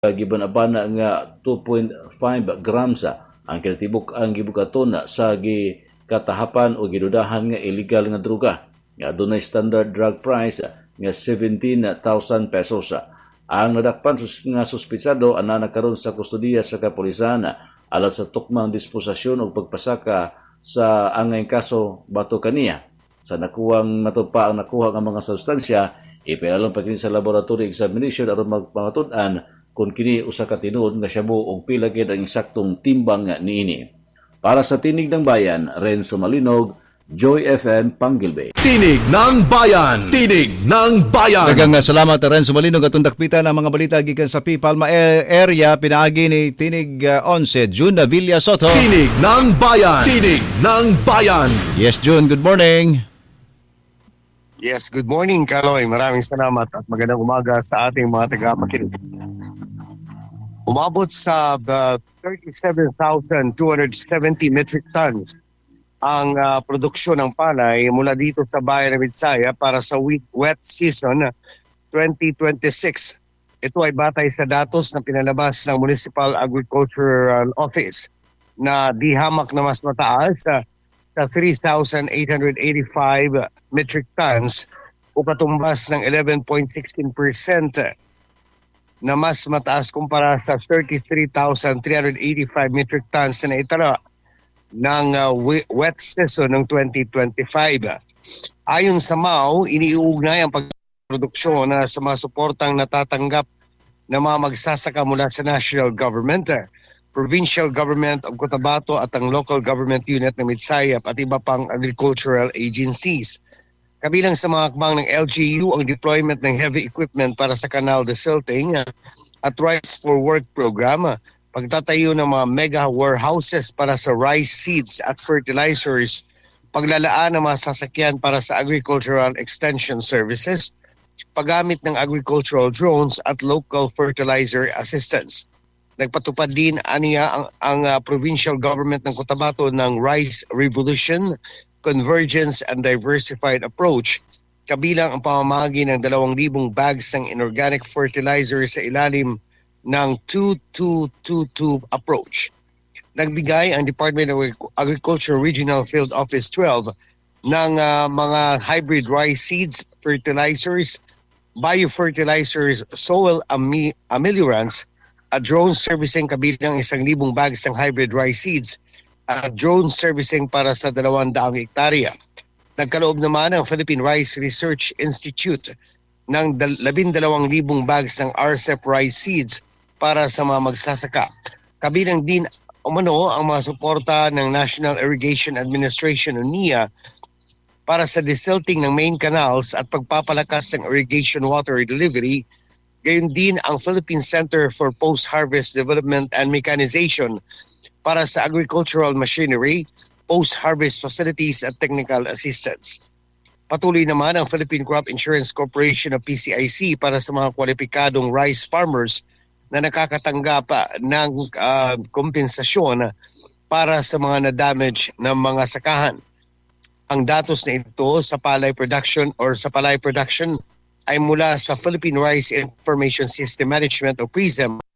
giban abana nga 2.5 grams ang kinatibuk ang gibukaton sa gikatahapan o gidudahan nga illegal nga droga nga adunay standard drug price nga 17,000 pesos. Ang nadakpan nga suspitsado ana karon sa kustodiya sa kapulisan alang sa tukmang disposisyon o pagpasaka sa angay kaso bato kaniya. Sa nakuwang natupa ang nakuha nga mga substansya, ipinalong pa kini sa laboratory examination aron magpangatud-an kung kini usa ka tinuod nga shabu og pila gid ang eksaktong timbang niini. Para sa Tinig ng Bayan, Renzo Malinog, Joy FM Pangilbe. Tinig ng Bayan! Tinig ng Bayan! Daghang salamat Renzo Malinog atong dakpitan ang mga balita gikan sa Palma area pinaagi ni Tinig 11 June Villa Soto. Tinig ng Bayan! Tinig ng Bayan! Yes June, good morning. Yes, good morning Kaloy. Maraming salamat at magandang umaga sa ating mga tagapakinig. Umabot sa 37,270 metric tons ang produksyon ng palay mula dito sa bayan ng Midsaya para sa wet season 2026. Ito ay batay sa datos na pinalabas ng Municipal Agricultural Office na di hamak na mas mataas sa 3,885 metric tons o katumbas ng 11.16% na mas mataas kumpara sa 33,385 metric tons na naitala ng wet season ng 2025. Ayon sa MAO, iniuugnay ang pagproduksyon sa mga suportang natatanggap ng mga magsasaka mula sa national government, provincial government of Cotabato at ang local government unit ng Midsayap at iba pang agricultural agencies. Kabilang sa mga akbang ng LGU ang deployment ng heavy equipment para sa canal desilting at Rice for Work program, pagtatayo ng mga mega warehouses para sa rice seeds at fertilizers, paglalaan ng mga sasakyan para sa agricultural extension services, paggamit ng agricultural drones at local fertilizer assistance. Nagpatupad din aniya ang provincial government ng Cotabato ng Rice Revolution, Convergence and Diversified Approach, kabilang ang pamamahagi ng 2,000 bags ng inorganic fertilizer sa ilalim ng 2222 approach. Nagbigay ang Department of Agriculture Regional Field Office 12 ng mga hybrid rice seeds, fertilizers, biofertilizers, soil ameliorants, at drone servicing kabilang 1,000 bags ng hybrid rice seeds at drone servicing para sa 200 hektarya. Nagkaloob naman ang Philippine Rice Research Institute ng 12,000 bags ng RCEP rice seeds para sa mga magsasaka. Kabilang din umano ang mga suporta ng National Irrigation Administration o NIA para sa desilting ng main canals at pagpapalakas ng irrigation water delivery. Gayon din ang Philippine Center for Post-Harvest Development and Mechanization para sa agricultural machinery, post-harvest facilities at technical assistance. Patuloy naman ang Philippine Crop Insurance Corporation o PCIC para sa mga kwalipikadong rice farmers na nakakatanggap ng kompensasyon para sa mga na-damage ng mga sakahan. Ang datos na ito sa palay production ay mula sa Philippine Rice Information System Management o PRISM